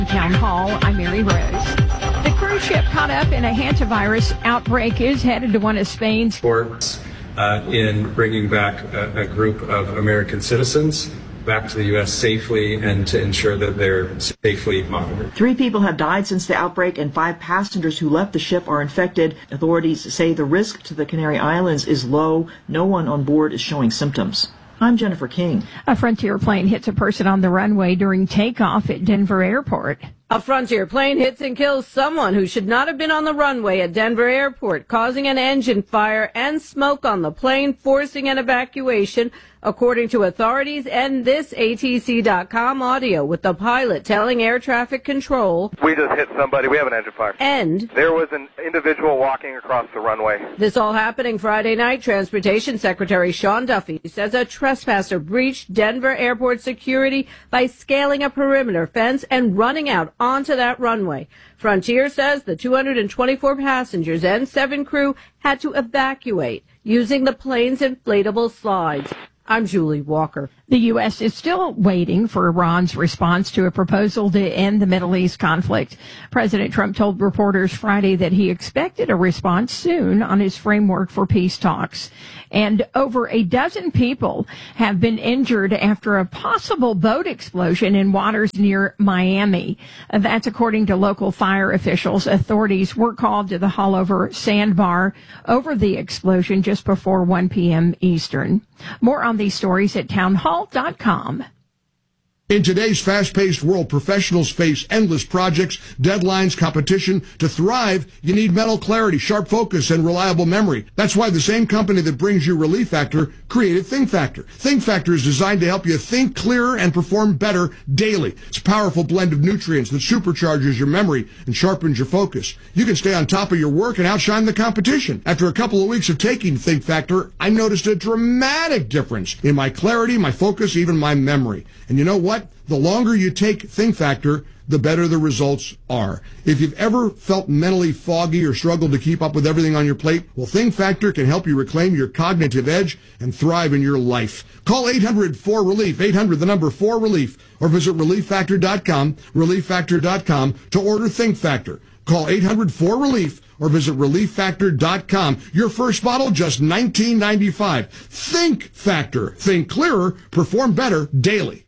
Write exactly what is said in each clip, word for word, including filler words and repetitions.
Town Hall, I'm Mary Rose. The cruise ship caught up in a hantavirus outbreak is headed to one of Spain's ports uh, in bringing back a, a group of American citizens back to the U S safely and to ensure that they're safely monitored. Three people have died since the outbreak and five passengers who left the ship are infected. Authorities say the risk to the Canary Islands is low. No one on board is showing symptoms. I'm Jennifer King. A Frontier plane hits a person on the runway during takeoff at Denver Airport. A Frontier plane hits and kills someone who should not have been on the runway at Denver Airport, causing an engine fire and smoke on the plane, forcing an evacuation, according to authorities and this A T C dot com audio, with the pilot telling air traffic control, "We just hit somebody. We have an engine fire." And there was an individual walking across the runway. This all happening Friday night. Transportation Secretary Sean Duffy says a trespasser breached Denver Airport security by scaling a perimeter fence and running out onto that runway. Frontier says the two hundred twenty-four passengers and seven crew had to evacuate using the plane's inflatable slides. I'm Julie Walker. The U S is still waiting for Iran's response to a proposal to end the Middle East conflict. President Trump told reporters Friday that he expected a response soon on his framework for peace talks. And over a dozen people have been injured after a possible boat explosion in waters near Miami. That's according to local fire officials. Authorities were called to the Haulover Sandbar over the explosion just before one p.m. Eastern. More on these stories at townhall dot com. In today's fast-paced world, professionals face endless projects, deadlines, competition. To thrive, you need mental clarity, sharp focus, and reliable memory. That's why the same company that brings you Relief Factor created Think Factor. Think Factor is designed to help you think clearer and perform better daily. It's a powerful blend of nutrients that supercharges your memory and sharpens your focus. You can stay on top of your work and outshine the competition. After a couple of weeks of taking Think Factor, I noticed a dramatic difference in my clarity, my focus, even my memory. And you know what? The longer you take Think Factor, the better the results are. If you've ever felt mentally foggy or struggled to keep up with everything on your plate, well, Think Factor can help you reclaim your cognitive edge and thrive in your life. Call eight hundred four relief, eight hundred, the number four relief, or visit relief factor dot com, relief factor dot com to order Think Factor. Call eight hundred four relief or visit relief factor dot com. Your first bottle, just nineteen ninety-five. Think Factor. Think clearer, perform better daily.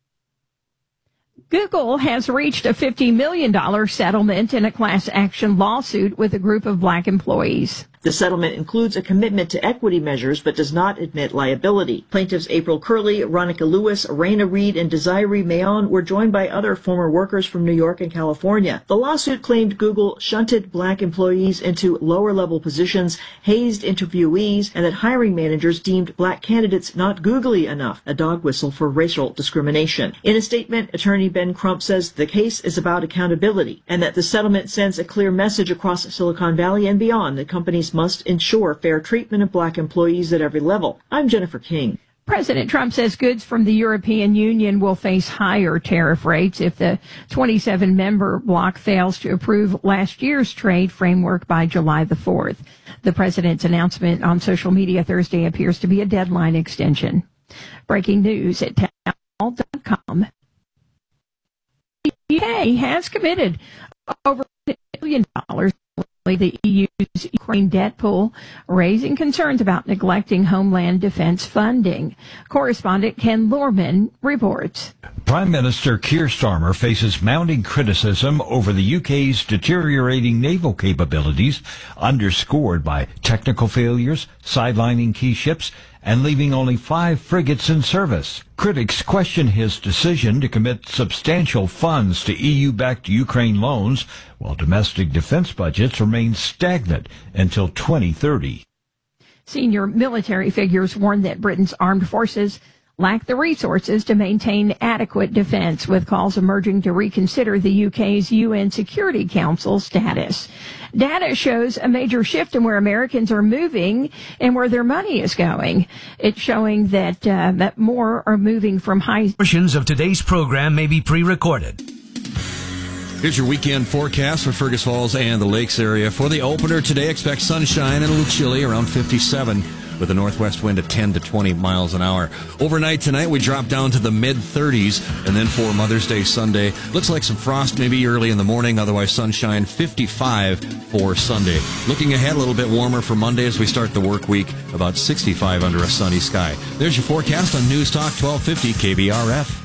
Google has reached a fifty million dollars settlement in a class action lawsuit with a group of black employees. The settlement includes a commitment to equity measures but does not admit liability. Plaintiffs April Curley, Ronica Lewis, Raina Reed, and Desiree Mayon were joined by other former workers from New York and California. The lawsuit claimed Google shunted black employees into lower-level positions, hazed interviewees, and that hiring managers deemed black candidates not googly enough, a dog whistle for racial discrimination. In a statement, attorney Ben Crump says the case is about accountability and that the settlement sends a clear message across Silicon Valley and beyond that companies must ensure fair treatment of black employees at every level. I'm Jennifer King. President Trump says goods from the European Union will face higher tariff rates if the twenty-seven member bloc fails to approve last year's trade framework by July the fourth. The president's announcement on social media Thursday appears to be a deadline extension. Breaking news at townhall dot com. The U K has committed over a billion dollars the E U's Ukraine debt pool, raising concerns about neglecting homeland defense funding. Correspondent Ken Lorman reports. Prime Minister Keir Starmer faces mounting criticism over the U K's deteriorating naval capabilities, underscored by technical failures, sidelining key ships, and leaving only five frigates in service. Critics question his decision to commit substantial funds to E U-backed Ukraine loans, while domestic defense budgets remain stagnant until twenty thirty. Senior military figures warn that Britain's armed forces lack the resources to maintain adequate defense, with calls emerging to reconsider the U K's U N Security Council status. Data shows a major shift in where Americans are moving and where their money is going. It's showing that, uh, that more are moving from high... Portions of today's program may be pre-recorded. Here's your weekend forecast for Fergus Falls and the Lakes area. For the opener today, expect sunshine and a little chilly, around fifty-seven. with a northwest wind at ten to twenty miles an hour. Overnight tonight, we drop down to the mid-thirties, and then for Mother's Day Sunday, looks like some frost maybe early in the morning, otherwise sunshine, fifty-five for Sunday. Looking ahead, a little bit warmer for Monday as we start the work week, about sixty-five under a sunny sky. There's your forecast on News Talk twelve fifty K B R F.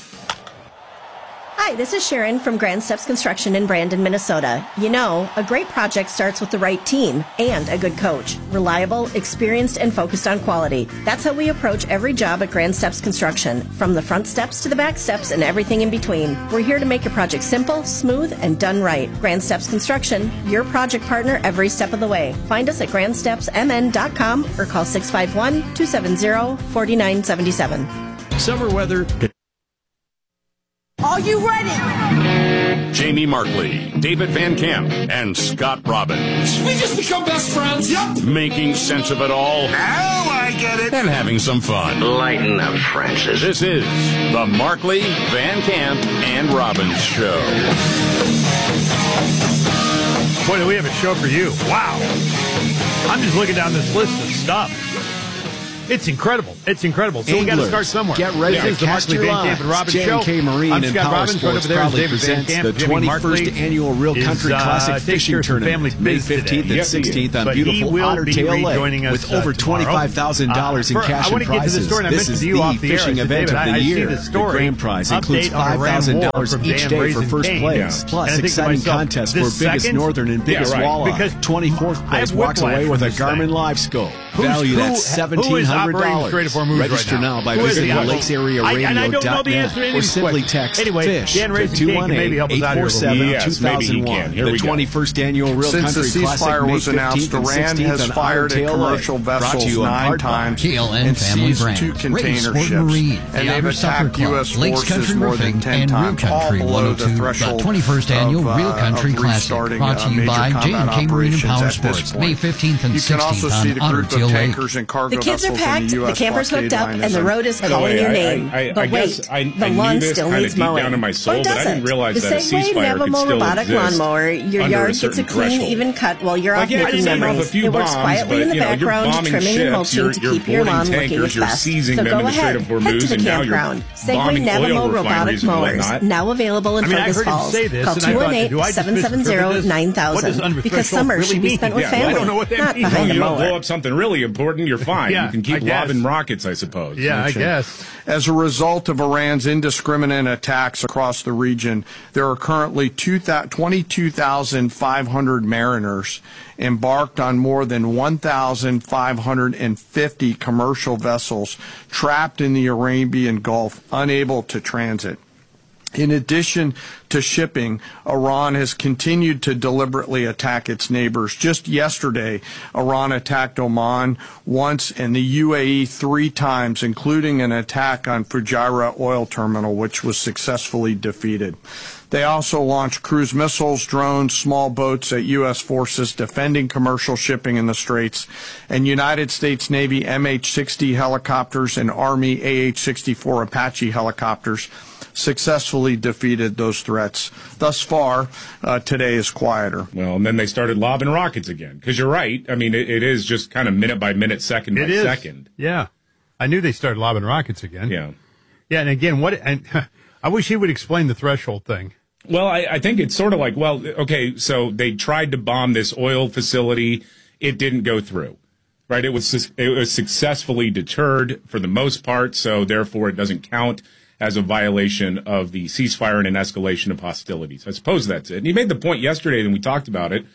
Hi, this is Sharon from Grand Steps Construction in Brandon, Minnesota. You know, a great project starts with the right team and a good coach. Reliable, experienced, and focused on quality. That's how we approach every job at Grand Steps Construction, from the front steps to the back steps and everything in between. We're here to make your project simple, smooth, and done right. Grand Steps Construction, your project partner every step of the way. Find us at grand steps m n dot com or call six five one, two seven zero, four nine seven seven. Summer weather. Are you ready? Jamie Markley, David Van Camp, and Scott Robbins. We just become best friends. Yep. Making sense of it all. Now I get it. And having some fun. Lighten up, Francis. This is the Markley, Van Camp, and Robbins Show. Boy, do we have a show for you. Wow. I'm just looking down this list of stuff. It's incredible. It's incredible. So Anglers, we got to start somewhere. Get ready this to is the cast Markley, your Van Camp, and Robbins J Show. and K Marine I'm and Scott Power Robbins. Right over Sports there is proudly David Van presents Camp. the Jimmy twenty-first Markley annual Real is, Country uh, Classic takes Fishing care of some Tournament, family May biz fifteenth today. and sixteenth on But he beautiful will Otter be Tail Lake rejoining us, with uh, over tomorrow. twenty-five thousand dollars Uh, in for- cash I and want to get to the prizes. story, and I This mentioned is to you the off the air. I fishing said, event David, of the I- I see year. the story. grand prize includes Update on five thousand Iran dollars war from each Dan day for Raising first Cane. place, Yeah. plus And I think to exciting myself, contests for this biggest second? northern and biggest Yeah, right. walleye. Because twenty-fourth I place have walks away whiplash with a from this Garmin thing. Live Scope, Who's- valued who- at who seventeen hundred is operating dollars. Straight Four Moves Register right now? now by Who is visiting the lakes area I- radio and I don't know the answer to dot any net of or these simply questions. text Anyway, FISH Dan to Raising two Cane one can maybe eight, help us eight out here four a seven, little bit. two Yes, maybe he thousand can. one. Here The we go. twenty-first annual Real Since Country the Classic ceasefire May was announced, fifteenth and Iran sixteenth has on fired Otter at Tail commercial Lake. Brought to vessels you in nine part by times K L N and Family seized Brand, two container Race, Sport ships, Marine, and the they've Irish Supper attacked Club, U S Lakes forces Country more than Roofing, ten and Real times, all Country below one oh the two, the threshold twenty-first annual of, Real uh, Country of Classic, restarting, brought uh, to you major by J and combat K Marine and operations Power at this Sports, point. May fifteenth and You can also sixteenth see on the Otter group Tail of Lake. tankers and cargo The kids are vessels in packed, the U S the camper's blockade hooked up, line and as the a- road is By the calling way, your I- name. I- I- but I wait, guess I- the I knew lawn this still kinda needs deep mowing. down in my soul, or but I does didn't it? realize the that a same way ceasefire could Navamo still robotic exist lawnmower, your under a yard gets a certain clean, threshold. even cut while you're Like, off yeah, making you name off a memories. few It works bombs, quietly but, in the you know, you're background, bombing trimming and ships, mulching you're- to you're keep your boarding lawn tankers, looking its you're best. seizing So them go in the Strait ahead, of head to Hormuz, the and now you're campground. Segway bombing oil Navamo robotic refineries and mowers, whatnot. now available in I mean, I Fergus heard him Falls. say this, Call and I two thought, one eight, do I just seven seven zero, misinterpret this? nine What does thousand. under Because threshold summer really should be mean? spent with Yeah, well, family, I don't know what that not means. behind You a don't blow mower. up something really important, you're fine. Yeah, you can I keep guess. lobbing rockets, I suppose. Yeah, I Okay. guess. As a result of Iran's indiscriminate attacks across the region, there are currently twenty-two thousand five hundred mariners embarked on more than one thousand five hundred fifty commercial vessels trapped in the Arabian Gulf, unable to transit. In addition to shipping, Iran has continued to deliberately attack its neighbors. Just yesterday, Iran attacked Oman once and the U A E three times, including an attack on Fujairah oil terminal, which was successfully defeated. They also launched cruise missiles, drones, small boats at U S forces defending commercial shipping in the Straits, and United States Navy M H sixty helicopters and Army A H sixty-four Apache helicopters successfully defeated those threats. Thus far, uh, today is quieter. Well, and then they started lobbing rockets again. Because you're right. I mean, it, it is just kind of minute by minute, second by It is. second. Yeah. I knew they started lobbing rockets again. Yeah. Yeah, and again, what? And I wish he would explain the threshold thing. Well, I, I think it's sort of like, well, okay, so they tried to bomb this oil facility. It didn't go through, right? It was it was successfully deterred for the most part, so therefore it doesn't count as a violation of the ceasefire and an escalation of hostilities. I suppose that's it. And he made the point yesterday, and we talked about it,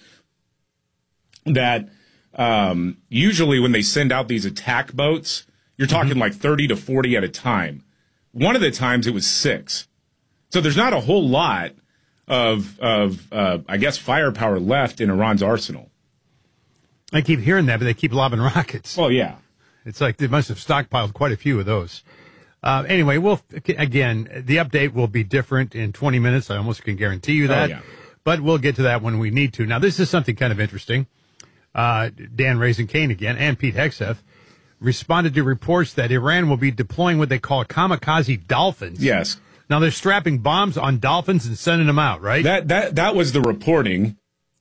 that um, usually when they send out these attack boats, you're talking mm-hmm. like thirty to forty at a time. One of the times it was six. So there's not a whole lot of, of uh, I guess, firepower left in Iran's arsenal. I keep hearing that, but they keep lobbing rockets. Well, yeah. It's like they must have stockpiled quite a few of those. Uh, anyway, we'll again, the update will be different in twenty minutes. I almost can guarantee you that. Oh, yeah. But we'll get to that when we need to. Now, this is something kind of interesting. Uh, Dan Raising Cane again and Pete Hegseth responded to reports that Iran will be deploying what they call kamikaze dolphins. Yes. Now, they're strapping bombs on dolphins and sending them out, right? That that that was the reporting.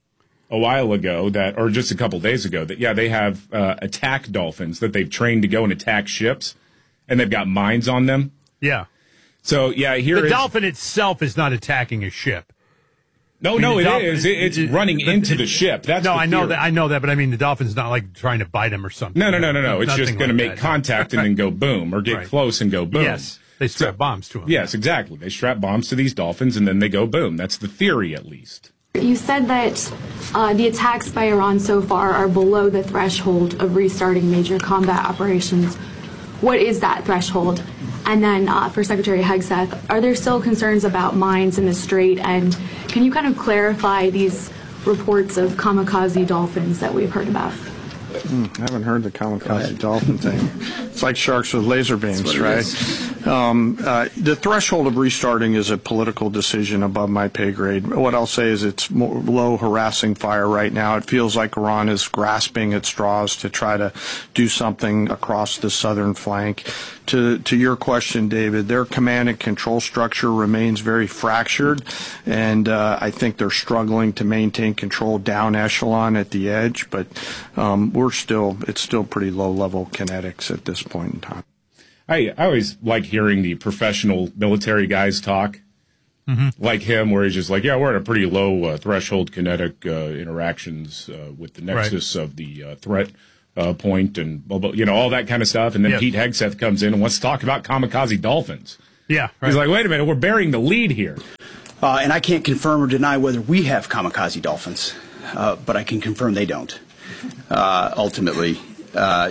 a while ago that, or just a couple days ago, that, yeah, they have uh, attack dolphins that they've trained to go and attack ships, and they've got mines on them. Yeah. So, yeah, here the is... dolphin itself is not attacking a ship. No, I mean, no, it dolphin, is. It, it's it, running it, into it, the ship. That's no, the I know theory. that. I know that, but I mean, the dolphin's not like trying to bite him or something. No, no, no, no, no. It's just going like to make that. contact and then go boom, or get Right. close and go boom. Yes, they strap So- bombs to him. Yes, exactly. They strap bombs to these dolphins and then they go boom. That's the theory, at least. You said that uh, the attacks by Iran so far are below the threshold of restarting major combat operations. What is that threshold? And then uh, for Secretary Hegseth, are there still concerns about mines in the Strait? And can you kind of clarify these reports of kamikaze dolphins that we've heard about? Mm, I haven't heard the kamikaze dolphin thing. It's like sharks with laser beams, right? Um, uh, the threshold of restarting is a political decision above my pay grade. What I'll say is it's more low harassing fire right now. It feels like Iran is grasping at straws to try to do something across the southern flank. To, to your question, David, their command and control structure remains very fractured, and uh, I think they're struggling to maintain control down echelon at the edge, but um, we're still, it's still pretty low-level kinetics at this point in time. I, I always like hearing the professional military guys talk, mm-hmm. like him, where he's just like, yeah, we're at a pretty low uh, threshold kinetic uh, interactions uh, with the nexus right. of the uh, threat uh, point and, you know, all that kind of stuff. And then yep. Pete Hegseth comes in and wants to talk about kamikaze dolphins. Yeah. Right. He's like, wait a minute, we're burying the lead here. Uh, and I can't confirm or deny whether we have kamikaze dolphins, uh, but I can confirm they don't. Uh, ultimately, uh,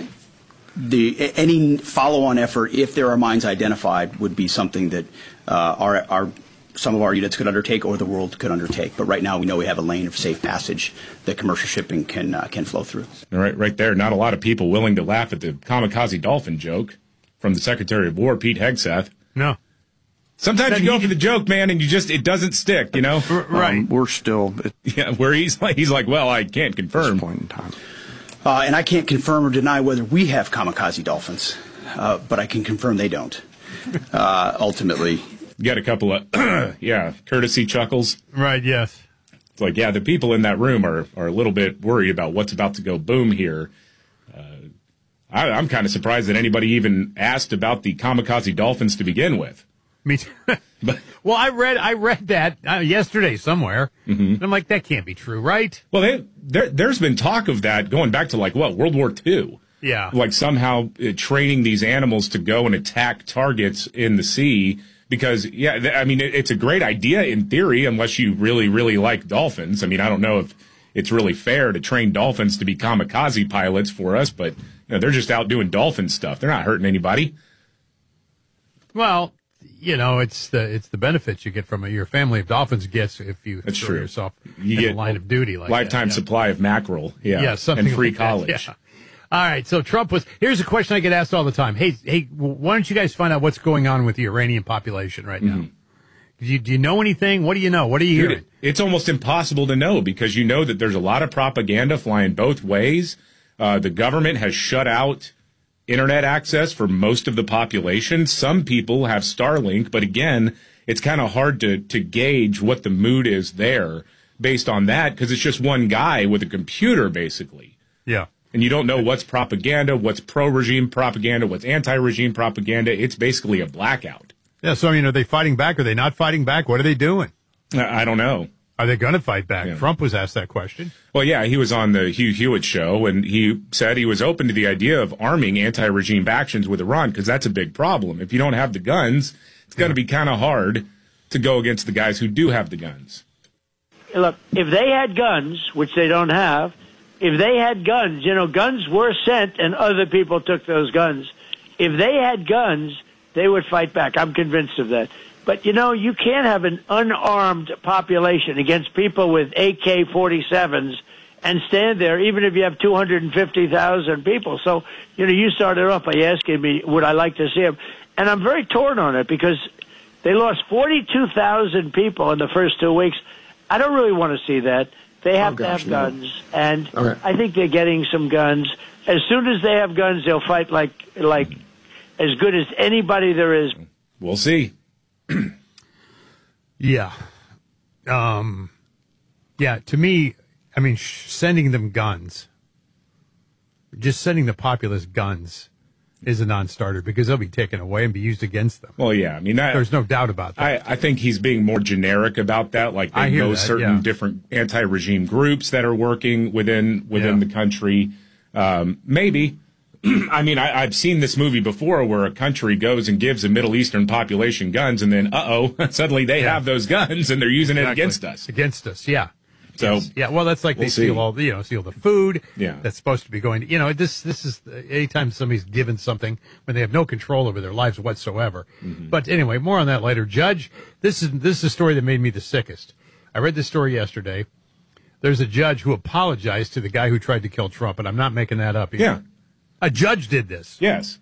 the any follow-on effort, if there are mines identified, would be something that uh, our, our some of our units could undertake or the world could undertake. But right now, we know we have a lane of safe passage that commercial shipping can uh, can flow through. Right, right there. Not a lot of people willing to laugh at the kamikaze dolphin joke from the Secretary of War, Pete Hegseth. No. Sometimes That you go he, for the joke, man, and you just it doesn't stick, you know. Right. Um, we're still yeah. Where he's like he's like, well, I can't confirm. At this point in time. Uh, and I can't confirm or deny whether we have kamikaze dolphins, uh, but I can confirm they don't. Uh, ultimately, you got a couple of yeah courtesy chuckles. Right. Yes. It's like, yeah, the people in that room are are a little bit worried about what's about to go boom here. Uh, I, I'm kind of surprised that anybody even asked about the kamikaze dolphins to begin with. Me too. But, well, I read I read that uh, yesterday somewhere, mm-hmm. and I'm like, that can't be true, right? Well, they, there, there's been talk of that going back to like what World War Two. Yeah, like somehow uh, training these animals to go and attack targets in the sea. Because yeah, th- I mean, it, it's a great idea in theory, unless you really, really like dolphins. I mean, I don't know if it's really fair to train dolphins to be kamikaze pilots for us, but you know, they're just out doing dolphin stuff. They're not hurting anybody. Well, you know, it's the it's the benefits you get from it. Your family of dolphins gets if you That's throw true. yourself you in get a line of duty like lifetime that, yeah. supply of mackerel, yeah, yeah, something and free like that, college. yeah. All right, so Trump was. Here's a question I get asked all the time. Hey, hey, why don't you guys find out what's going on with the Iranian population right now? Mm-hmm. Do you, do you know anything? What do you know? What are you Dude, hearing? It's almost impossible to know because you know that there's a lot of propaganda flying both ways. Uh, the government has shut out internet access for most of the population. Some people have Starlink, but again, it's kind of hard to, to gauge what the mood is there based on that because it's just one guy with a computer, basically. Yeah. And you don't know what's propaganda, what's pro-regime propaganda, what's anti-regime propaganda. It's basically a blackout. Yeah, so I mean, are they fighting back? Are they not fighting back? What are they doing? I don't know. Are they going to fight back? Yeah. Trump was asked that question. Well, yeah, he was on the Hugh Hewitt show, and he said he was open to the idea of arming anti-regime actions with Iran because that's a big problem. If you don't have the guns, it's going to yeah. be kind of hard to go against the guys who do have the guns. Look, if they had guns, which they don't have, if they had guns, you know, guns were sent and other people took those guns. If they had guns, they would fight back. I'm convinced of that. But, you know, you can't have an unarmed population against people with A K forty-sevens and stand there, even if you have two hundred fifty thousand people. So, you know, you started off by asking me, would I like to see them? And I'm very torn on it because they lost forty-two thousand people in the first two weeks. I don't really want to see that. They have oh, gosh, to have no. guns, and okay. I think they're getting some guns. As soon as they have guns, they'll fight like like as good as anybody there is. We'll see. yeah. Um, yeah, to me, I mean, sh- sending them guns, just sending the populace guns is a non-starter because they'll be taken away and be used against them. Well, yeah, I mean, that, there's no doubt about that. I, I think he's being more generic about that. Like I they hear know that, certain yeah. different anti-regime groups that are working within within Yeah. the country. Um, maybe. I mean, I, I've seen this movie before where a country goes and gives a Middle Eastern population guns, and then, uh-oh, suddenly they Yeah. have those guns, and they're using Exactly. it against us. Against us, yeah. So Yes. yeah, well, that's like we'll they steal see. all the, you know, steal the food. Yeah. That's supposed to be going to, you know, this, this is, anytime somebody's given something when they have no control over their lives whatsoever. Mm-hmm. But anyway, more on that later. Judge, this is, this is a story that made me the sickest. I read this story yesterday. There's a judge who apologized to the guy who tried to kill Trump, and I'm not making that up either. Yeah. A judge did this. Yes.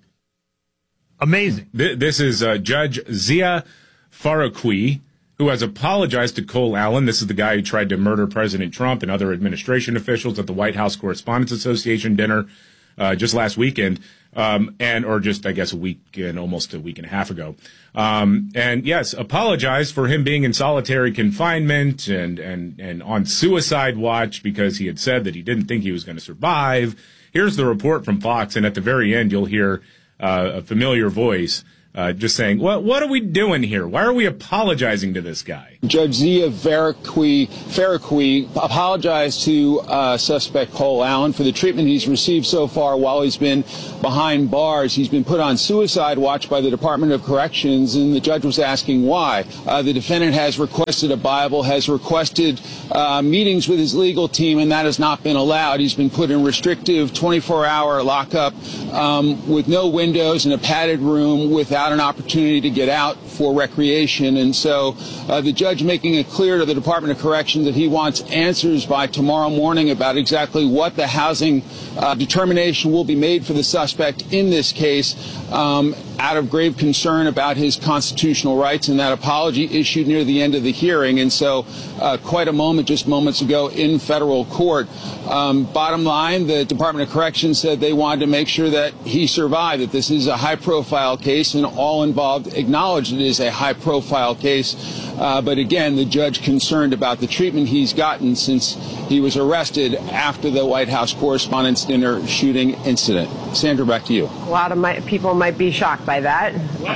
Amazing. Th- This is uh, Judge Zia Faroqui, who has apologized to Cole Allen. This is the guy who tried to murder President Trump and other administration officials at the White House Correspondents Association dinner uh, just last weekend, um, and or just I guess a week and almost a week and a half ago. Um, and yes, apologized for him being in solitary confinement and and and on suicide watch because he had said that he didn't think he was going to survive. Here's the report from Fox, and at the very end, you'll hear uh, a familiar voice uh, just saying, "What what are we doing here? Why are we apologizing to this guy?" Judge Zia Faroqui, Faroqui apologized to uh, suspect Cole Allen for the treatment he's received so far while he's been behind bars. He's been put on suicide watch by the Department of Corrections, and the judge was asking why. Uh, the defendant has requested a Bible, has requested uh, meetings with his legal team, and that has not been allowed. He's been put in restrictive twenty-four hour lockup um, with no windows in a padded room without an opportunity to get out for recreation. And so uh, the judge making it clear to the Department of Corrections that he wants answers by tomorrow morning about exactly what the housing uh, determination will be made for the suspect in this case, um, out of grave concern about his constitutional rights, and that apology issued near the end of the hearing. And so uh, quite a moment just moments ago in federal court. Um, bottom line, the Department of Corrections said they wanted to make sure that he survived, that this is a high-profile case, and all involved acknowledged it is a high-profile case. Uh, but again, the judge concerned about the treatment he's gotten since he was arrested after the White House Correspondents' Dinner shooting incident. Sandra, back to you. A lot of my, people might be shocked by that.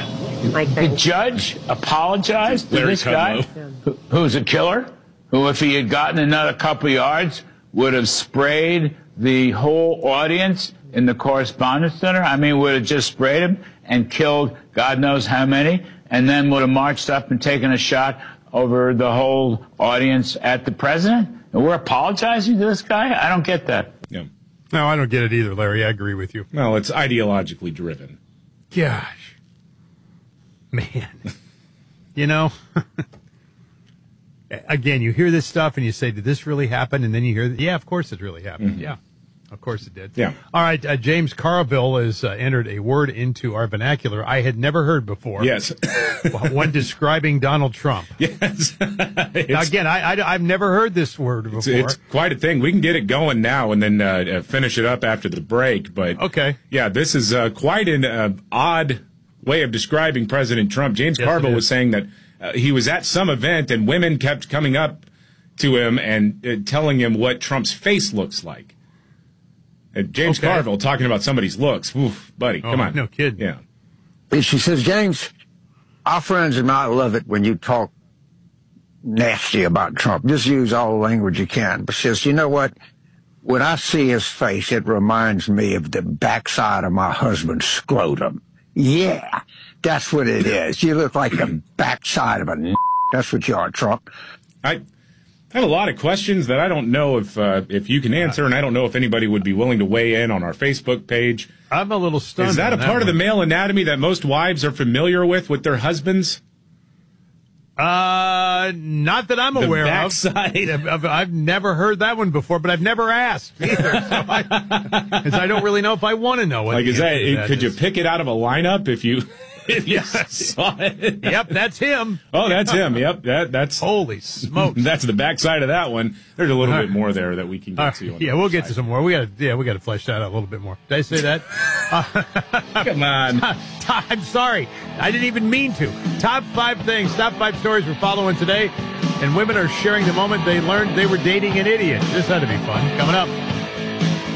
Like the judge apologized to Larry this guy, Kudlow. who, who's a killer, who, if he had gotten another couple yards, would have sprayed the whole audience in the Correspondents' Dinner. I mean, would have just sprayed him and killed God knows how many, and then would have marched up and taken a shot over the whole audience at the president. And we're apologizing to this guy? I don't get that. Yeah. No, I don't get it either, Larry. I agree with you. Well, it's ideologically driven. Gosh. Man. You know, again, you hear this stuff and you say, did this really happen? And then you hear, yeah, of course it really happened. Mm-hmm. Yeah, of course it did. Yeah. All right. Uh, James Carville has uh, entered a word into our vernacular I had never heard before. Yes. One describing Donald Trump. Yes. Now, again, I, I, I've never heard this word before. It's, it's quite a thing. We can get it going now and then uh, finish it up after the break. But okay. Yeah, this is uh, quite an uh, odd way of describing President Trump. James Yes, Carville it was is. saying that uh, he was at some event and women kept coming up to him and uh, telling him what Trump's face looks like. And James Okay. Carville talking about somebody's looks. Oof, buddy, Oh, come on. no kidding. Yeah. And she says, James, our friends and I love it when you talk nasty about Trump. Just use all the language you can. But she says, you know what? When I see his face, it reminds me of the backside of my husband's scrotum. Yeah, that's what it is. You look like the backside of a n***. That's what you are, Trump. I have a lot of questions that I don't know if uh, if you can answer, and I don't know if anybody would be willing to weigh in on our Facebook page. I'm a little stunned. Is that a on part of the one. male anatomy that most wives are familiar with with their husbands? Uh, not that I'm The aware backside. of. I've, I've never heard that one before, but I've never asked either. So I, 'cause I don't really know if I want to know. What Like, the is that, answer to could you is. pick it out of a lineup if you if you saw it? Yep, that's him. Oh, that's him. Yep, that that's holy smokes. That's the backside of that one. There's a little bit more there that we can get Uh, to. on yeah, the we'll other get side. to some more. We got to, yeah, we got to flesh that out a little bit more. Did I say that? Come on. I'm sorry. I didn't even mean to. Top five things, top five stories we're following today. And women are sharing the moment they learned they were dating an idiot. This had to be fun. Coming up.